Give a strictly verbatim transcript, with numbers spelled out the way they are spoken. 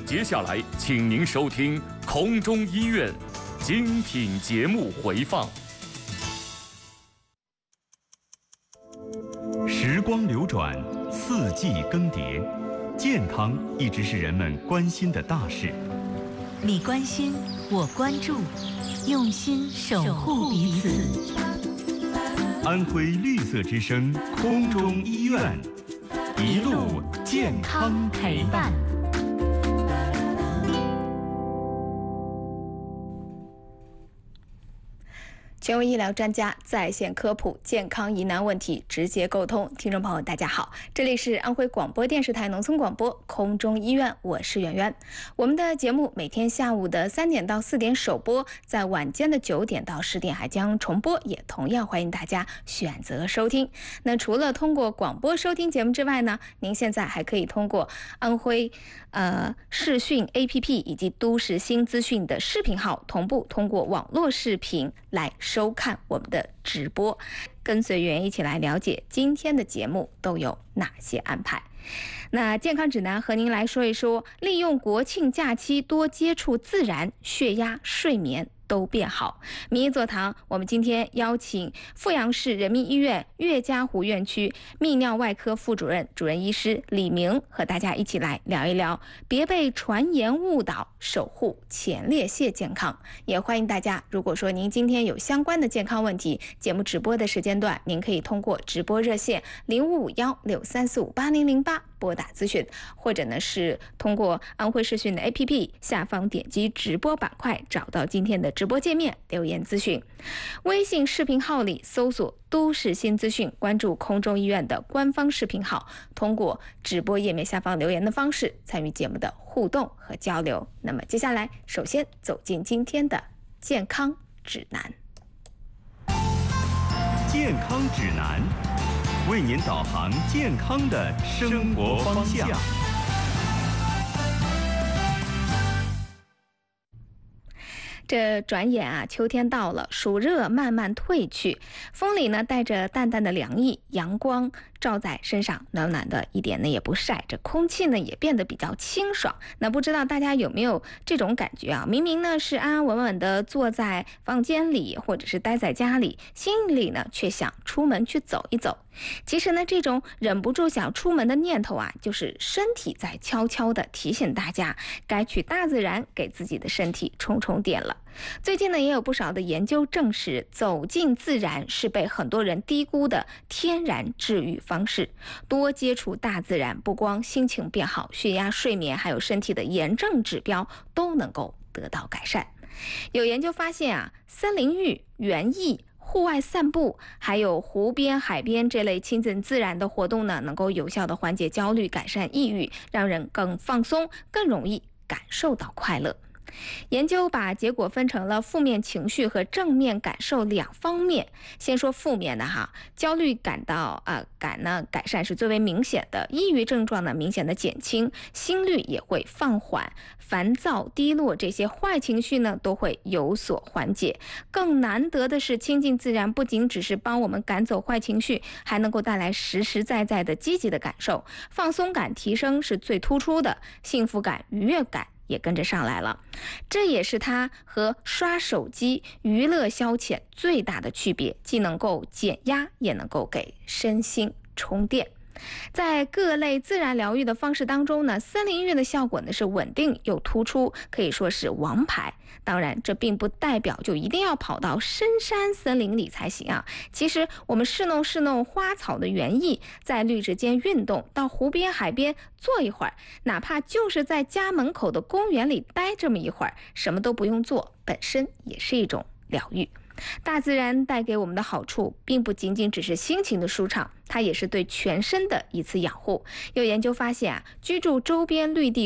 接下来，请您收听空中医院精品节目回放。 时光流转，四季更迭，健康一直是人们关心的大事。 你关心，我关注，用心守护彼此。 安徽绿色之声空中医院，一路健康陪伴。 权威医疗专家在线科普健康疑难问题，直接沟通。听众朋友大家好，这里是安徽广播电视台农村广播空中医院，我是圆圆。我们的节目每天下午的三点到四点首播，在晚间的九点到十点还将重播，也同样欢迎大家选择收听。那除了通过广播收听节目之外呢，您现在还可以通过安徽呃视讯 A P P 以及都市新资讯的视频号同步通过网络视频来收看我们的直播，跟随员一起来了解今天的节目都有哪些安排。那健康指南和您来说一说，利用国庆假期多接触自然，血压、睡眠都变好。民医座堂，我们今天邀请阜阳市人民医院岳家湖院区泌尿外科副主任、主任医师李明，和大家一起来聊一聊，别被传言误导，守护前列腺健康。也欢迎大家，如果说您今天有相关的健康问题，节目直播的时间段，您可以通过直播热线零五五幺六三四五八零零八拨打咨询，或者呢是通过安徽视讯的 A P P 下方点击直播板块，找到今天的直播界面留言咨询。微信视频号里搜索都市新资讯，关注空中医院的官方视频号，通过直播页面下方留言的方式参与节目的互动和交流。那么接下来首先走进今天的健康指南。 健康指南，为您导航健康的生活方向。 这转眼啊，秋天到了，暑热慢慢退去，风里呢带着淡淡的凉意，阳光照在身上，暖暖的，一点呢也不晒，这空气呢也变得比较清爽。那不知道大家有没有这种感觉啊？明明呢是安安稳稳的坐在房间里，或者是待在家里，心里呢却想出门去走一走。其实呢，这种忍不住想出门的念头啊，就是身体在悄悄地提醒大家，该去大自然给自己的身体充充电了。最近呢，也有不少的研究证实，走进自然是被很多人低估的天然治愈方式。多接触大自然，不光心情变好，血压、睡眠还有身体的炎症指标都能够得到改善。有研究发现啊，森林浴、园艺、户外散步，还有湖边、海边这类亲近自然的活动呢，能够有效地缓解焦虑、改善抑郁，让人更放松，更容易感受到快乐。研究把结果分成了负面情绪和正面感受两方面。先说负面的哈，焦虑感到啊、呃、感呢改善是最为明显的，抑郁症状呢明显的减轻，心率也会放缓，烦躁、低落这些坏情绪呢都会有所缓解。更难得的是，亲近自然不仅只是帮我们赶走坏情绪，还能够带来实实在在的积极的感受，放松感提升是最突出的，幸福感、愉悦感也跟着上来了。这也是它和刷手机娱乐消遣最大的区别，既能够减压，也能够给身心充电。在各类自然疗愈的方式当中呢，森林浴的效果呢是稳定又突出，可以说是王牌。当然，这并不代表就一定要跑到深山森林里才行啊。其实我们侍弄侍弄花草的园艺，在绿植间运动，到湖边海边坐一会儿，哪怕就是在家门口的公园里待这么一会儿，什么都不用做，本身也是一种疗愈。大自然带给我们的好处并不仅仅只是心情的舒畅，它也是对全身的一次养护。有研究发现啊，居住周边绿地